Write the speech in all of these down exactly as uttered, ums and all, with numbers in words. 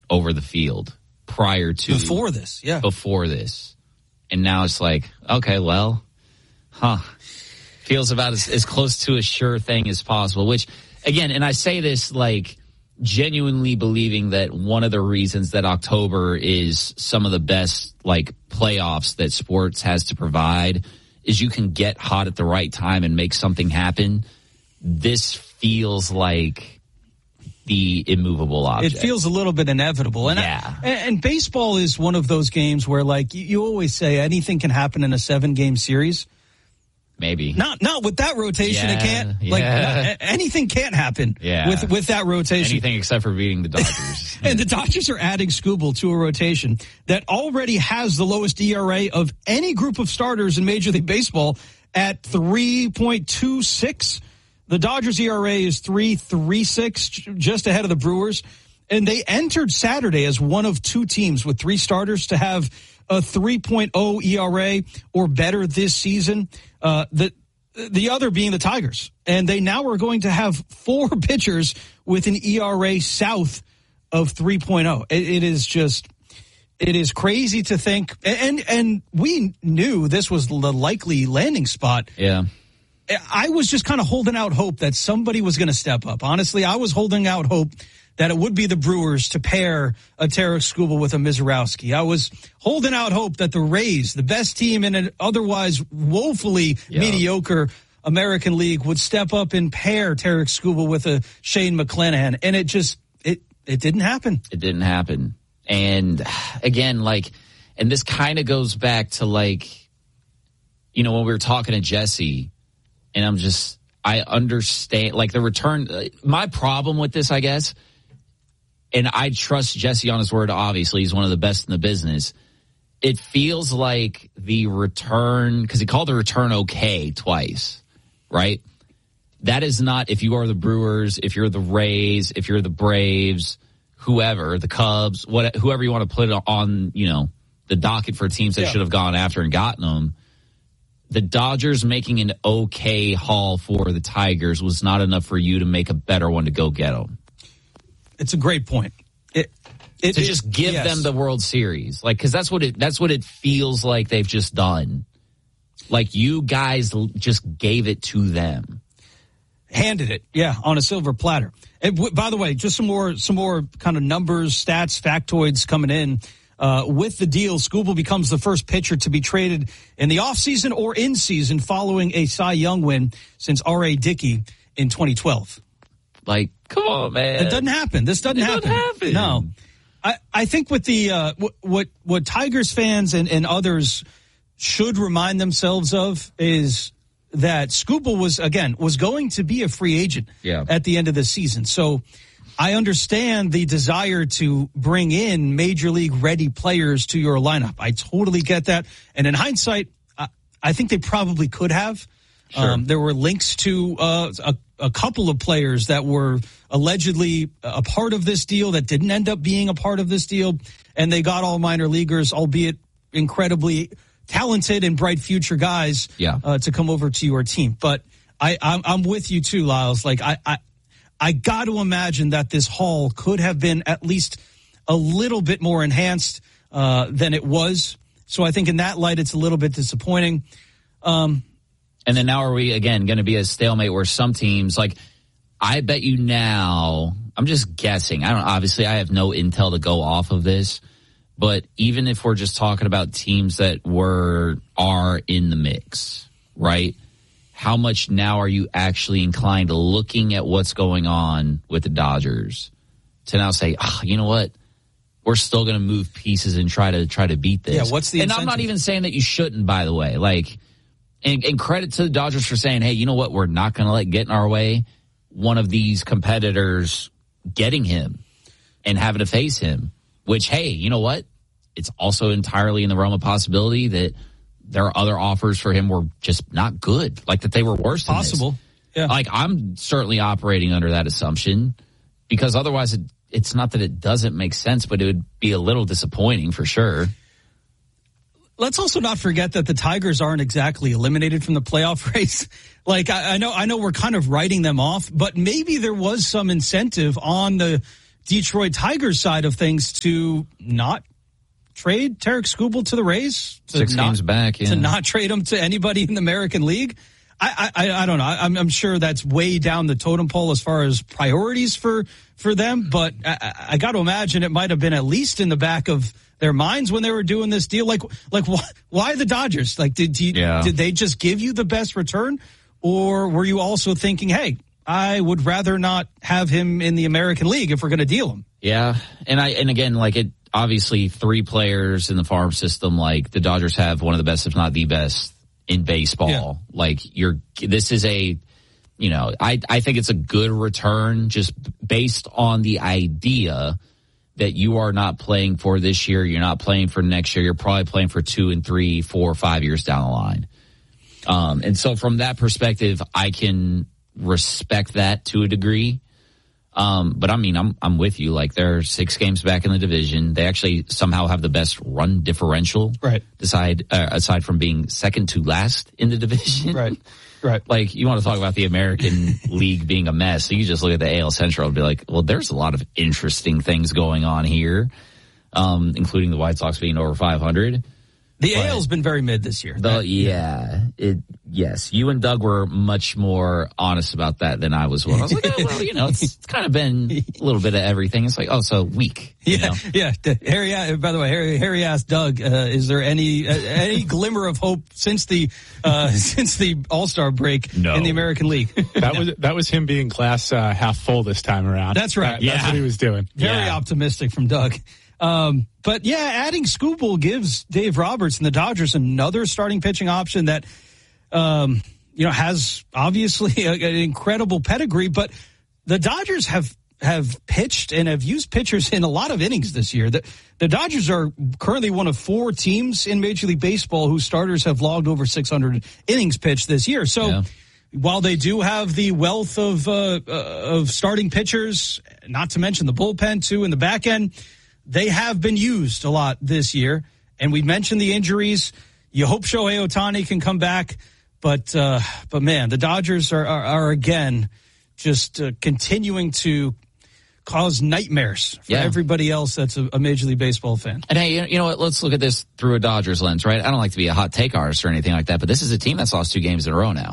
over the field prior to. Before this, yeah. Before this. And now it's like, okay, well, huh. Feels about as, as close to a sure thing as possible, which, again, and I say this like genuinely believing that one of the reasons that October is some of the best like playoffs that sports has to provide is you can get hot at the right time and make something happen. This feels like the immovable object. It feels a little bit inevitable. And, yeah. I, and baseball is one of those games where, like, you, you always say anything can happen in a seven-game series. Maybe. Not not with that rotation, yeah, it can't. Yeah. Like, not, anything can't happen yeah. with with that rotation. Anything except for beating the Dodgers. And the Dodgers are adding Skubal to a rotation that already has the lowest E R A of any group of starters in Major League Baseball at three point two six. The Dodgers E R A is three point three six, just ahead of the Brewers. And they entered Saturday as one of two teams with three starters to have a three point oh E R A or better this season. Uh, the the other being the Tigers. And they now are going to have four pitchers with an E R A south of three point oh. It, it is just, it is crazy to think. And, and we knew this was the likely landing spot. Yeah. I was just kind of holding out hope that somebody was going to step up. Honestly, I was holding out hope that it would be the Brewers to pair a Tarek Skubal with a Mizorowski. I was holding out hope that the Rays, the best team in an otherwise woefully yeah. mediocre American League, would step up and pair Tarek Skubal with a Shane McClanahan. And it just, it, it didn't happen. It didn't happen. And again, like, and this kind of goes back to like, you know, when we were talking to Jesse, and I'm just, I understand, like the return, my problem with this, I guess, and I trust Jesse on his word, obviously, he's one of the best in the business. It feels like the return, because he called the return okay twice, right? That is not, if you are the Brewers, if you're the Rays, if you're the Braves, whoever, the Cubs, what, whoever you want to put on, you know, the docket for teams that yeah. should have gone after and gotten them. The Dodgers making an okay haul for the Tigers was not enough for you to make a better one to go get them. It's a great point. It, it to just give yes. them the World Series, like, because that's what it that's what it feels like they've just done. Like you guys just gave it to them, handed it, yeah, on a silver platter. And w- by the way, just some more some more kind of numbers, stats, factoids coming in. Uh, with the deal, Skubal becomes the first pitcher to be traded in the offseason or in season following a Cy Young win since R A. Dickey in twenty twelve. Like, come on, man. It doesn't happen. This doesn't it happen. Doesn't happen. No. I, I think with the, uh, what, what, what Tigers fans and, and others should remind themselves of is that Skubal was, again, was going to be a free agent yeah. at the end of the season. So I understand the desire to bring in major league ready players to your lineup. I totally get that. And in hindsight, I, I think they probably could have. Sure. Um, there were links to uh, a, a couple of players that were allegedly a part of this deal that didn't end up being a part of this deal. And they got all minor leaguers, albeit incredibly talented and bright future guys yeah. uh, to come over to your team. But I, I'm, I'm with you too, Lyles. Like I, I, I got to imagine that this haul could have been at least a little bit more enhanced uh, than it was. So I think in that light, it's a little bit disappointing. Um, and then now are we, again, going to be a stalemate where some teams, like, I bet you now, I'm just guessing. I don't, obviously, I have no intel to go off of this. But even if we're just talking about teams that were, are in the mix, right? How much now are you actually inclined to looking at what's going on with the Dodgers to now say, oh, you know what? We're still going to move pieces and try to try to beat this. Yeah, what's the And incentive? I'm not even saying that you shouldn't, by the way. Like, and, and credit to the Dodgers for saying, hey, you know what? We're not going to let get in our way one of these competitors getting him and having to face him, which, hey, you know what? It's also entirely in the realm of possibility that there are other offers for him were just not good, like that they were worse than possible. This. Yeah. Like I'm certainly operating under that assumption because otherwise it, it's not that it doesn't make sense, but it would be a little disappointing for sure. Let's also not forget that the Tigers aren't exactly eliminated from the playoff race. Like I, I know, I know we're kind of writing them off, but maybe there was some incentive on the Detroit Tigers side of things to not trade Tarik Skubal to the Rays? To Six not, games back, yeah. To not trade him to anybody in the American League? I, I, I don't know. I'm, I'm sure that's way down the totem pole as far as priorities for, for them, but I, I got to imagine it might have been at least in the back of their minds when they were doing this deal. Like, like why, why the Dodgers? Like, did you, yeah. did they just give you the best return, or were you also thinking, hey, I would rather not have him in the American League if we're going to deal him? Yeah, and I and again, like it obviously three players in the farm system. Like the Dodgers have one of the best, if not the best, in baseball. Yeah. Like you're, this is a, you know, I, I think it's a good return just based on the idea that you are not playing for this year. You're not playing for next year. You're probably playing for two and three, four, five years down the line. Um, and so from that perspective, I can respect that to a degree. Um, but I mean, I'm, I'm with you. Like they're six games back in the division. They actually somehow have the best run differential. Right. Aside, uh, aside from being second to last in the division. Right. Right. Like you want to talk about the American League being a mess. So you just look at the A L Central and be like, well, there's a lot of interesting things going on here. Um, including the White Sox being over five hundred. The A L's been very mid this year. The, yeah, it, yes. You and Doug were much more honest about that than I was. I was like, oh, well, you know, it's, it's kind of been a little bit of everything. It's like, oh, so weak. You yeah, know? yeah. Harry, by the way, Harry, Harry asked Doug, uh, is there any uh, any glimmer of hope since the uh, since the All-Star break no. in the American League? That was that was him being glass uh, half full this time around. That's right. That, yeah. That's what he was doing. Very yeah. optimistic from Doug. Um, but yeah, adding Skubal gives Dave Roberts and the Dodgers another starting pitching option that, um, you know, has obviously a, an incredible pedigree, but the Dodgers have, have pitched and have used pitchers in a lot of innings this year. The, the Dodgers are currently one of four teams in Major League Baseball whose starters have logged over six hundred innings pitched this year. So yeah. while they do have the wealth of, uh, uh, of starting pitchers, not to mention the bullpen too in the back end, they have been used a lot this year, and we mentioned the injuries. You hope Shohei Ohtani can come back, but uh, but man, the Dodgers are are, are again just uh, continuing to cause nightmares for yeah. everybody else that's a, a Major League Baseball fan. And hey, you know what? Let's look at this through a Dodgers lens, right? I don't like to be a hot take artist or anything like that, but this is a team that's lost two games in a row now.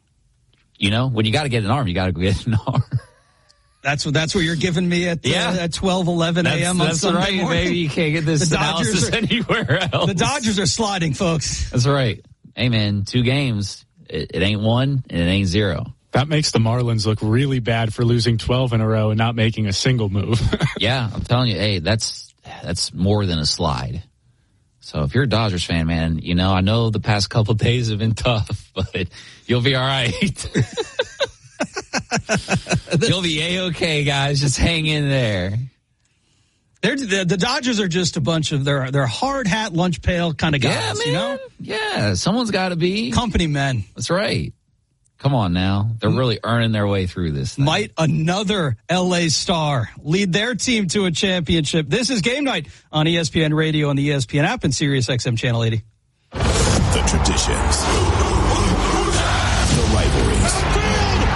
You know, when you got to get an arm, you got to get an arm. That's what that's what you're giving me at yeah. uh, at twelve eleven a.m. on that's Sunday right. morning. Maybe you can't get this the analysis are, anywhere else. The Dodgers are sliding, folks. That's right. Hey, man, two games. It, it ain't one, and it ain't zero. That makes the Marlins look really bad for losing twelve in a row and not making a single move. Yeah, I'm telling you, hey, that's that's more than a slide. So if you're a Dodgers fan, man, you know, I know the past couple of days have been tough, but you'll be all right. You'll be A-okay, guys. Just hang in there. They're, the, the Dodgers are just a bunch of, they're, they're hard hat, lunch pail kind of guys, yeah, man. you know? Yeah, someone's got to be. Company men. That's right. Come on now. They're really earning their way through this thing. Might another L A star lead their team to a championship? This is Game Night on E S P N Radio and the E S P N app and Sirius X M Channel eighty. The traditions. The rivalries.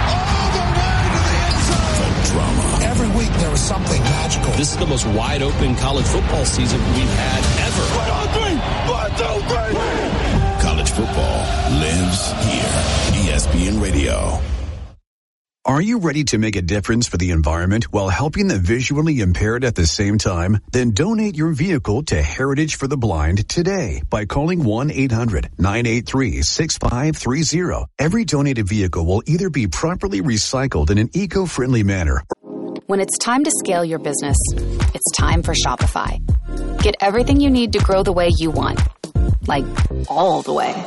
The drama. Every week there was something magical. This is the most wide open college football season we've had ever. One, two, three. One, two, three. College football lives here. E S P N Radio. Are you ready to make a difference for the environment while helping the visually impaired at the same time? Then donate your vehicle to Heritage for the Blind today by calling one eight hundred nine eight three six five three zero. Every donated vehicle will either be properly recycled in an eco-friendly manner. When it's time to scale your business, it's time for Shopify. Get everything you need to grow the way you want. Like, all the way.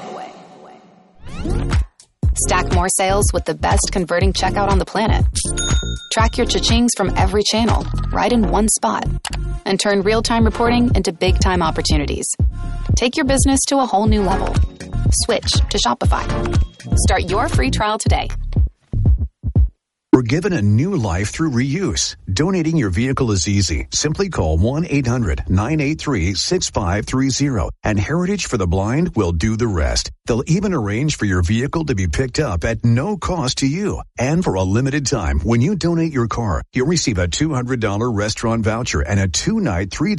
Stack more sales with the best converting checkout on the planet. Track your cha-chings from every channel, right in one spot. And turn real-time reporting into big-time opportunities. Take your business to a whole new level. Switch to Shopify. Start your free trial today. were given a new life through reuse. Donating your vehicle is easy. Simply call one eight hundred nine eight three six five three zero and Heritage for the Blind will do the rest. They'll even arrange for your vehicle to be picked up at no cost to you. And for a limited time, when you donate your car, you'll receive a two hundred dollars restaurant voucher and a two-night, three-day